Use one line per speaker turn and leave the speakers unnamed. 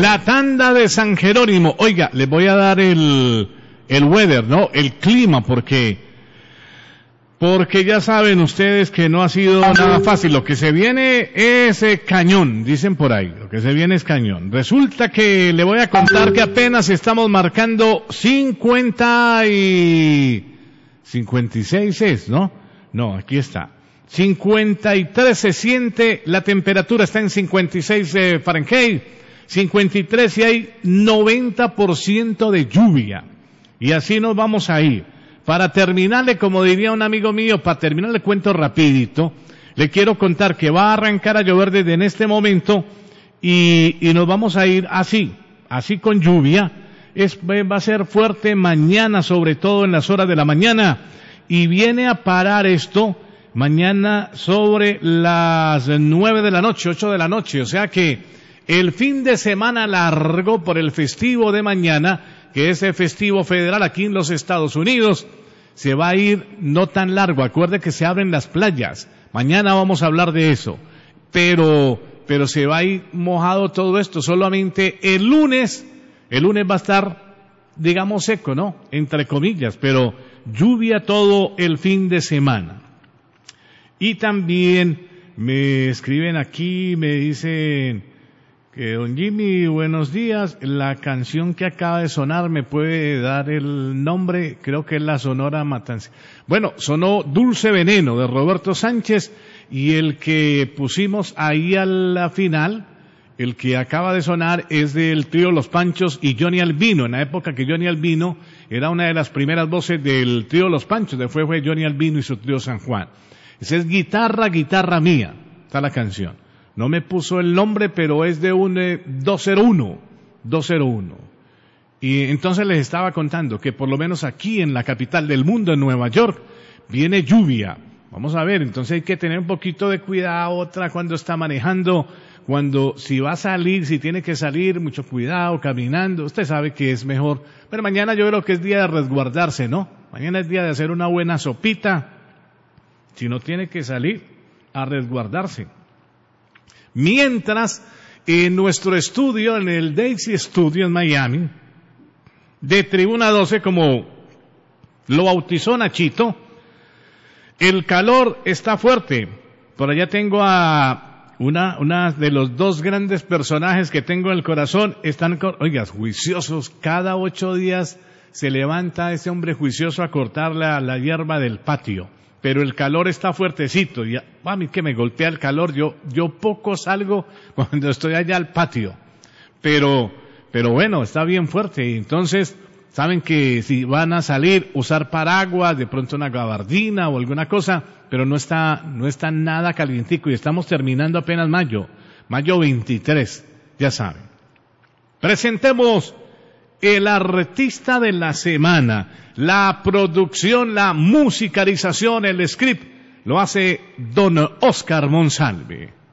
La tanda de San Jerónimo. Oiga, les voy a dar el weather, ¿no? El clima, porque ya saben ustedes que no ha sido nada fácil. Lo que se viene es cañón, dicen por ahí. Lo que se viene es cañón. Resulta que le voy a contar que apenas estamos marcando 56 es, ¿no? No, aquí está. 53 se siente, la temperatura está en 56 Fahrenheit, 53 y hay 90% de lluvia. Y así nos vamos a ir. Para terminarle, como diría un amigo mío, para terminarle cuento rapidito, le quiero contar que va a arrancar a llover desde en este momento y nos vamos a ir así con lluvia. Va a ser fuerte mañana, sobre todo en las horas de la mañana, y viene a parar esto mañana sobre las 9 de la noche, 8 de la noche, o sea que el fin de semana largo por el festivo de mañana, que es el festivo federal aquí en los Estados Unidos, se va a ir no tan largo. Acuerde que se abren las playas. Mañana vamos a hablar de eso. Pero se va a ir mojado todo esto. Solamente el lunes va a estar, digamos, seco, ¿no? Entre comillas, pero lluvia todo el fin de semana. Y también me escriben aquí, me dicen que don Jimmy, buenos días, la canción que acaba de sonar, ¿me puede dar el nombre? Creo que es la Sonora Matancera. Bueno, sonó Dulce Veneno de Roberto Sánchez, y el que pusimos ahí a la final, el que acaba de sonar, es del trío Los Panchos y Johnny Albino, en la época que Johnny Albino era una de las primeras voces del trío Los Panchos, después fue Johnny Albino y su trío San Juan. Esa es Guitarra Mía, está la canción. No me puso el nombre, pero es de un 201. Y entonces les estaba contando que por lo menos aquí en la capital del mundo, en Nueva York, viene lluvia. Vamos a ver, entonces hay que tener un poquito de cuidado otra cuando está manejando, si va a salir, si tiene que salir, mucho cuidado, caminando. Usted sabe que es mejor. Pero mañana yo creo que es día de resguardarse, ¿no? Mañana es día de hacer una buena sopita. Si no tiene que salir, a resguardarse. Mientras, en nuestro estudio, en el Daisy Studio en Miami, de Tribuna 12, como lo bautizó Nachito, el calor está fuerte. Por allá tengo a una de los dos grandes personajes que tengo en el corazón. Están, juiciosos. Cada 8 días se levanta ese hombre juicioso a cortar la hierba del patio. Pero el calor está fuertecito, y a mí que me golpea el calor, yo poco salgo cuando estoy allá al patio, pero bueno, está bien fuerte, y entonces saben que si van a salir, usar paraguas, de pronto una gabardina o alguna cosa, pero no está nada calientico, y estamos terminando apenas mayo 23, ya saben. Presentemos el artista de la semana. La producción, la musicalización, el script, lo hace don Oscar Monsalve.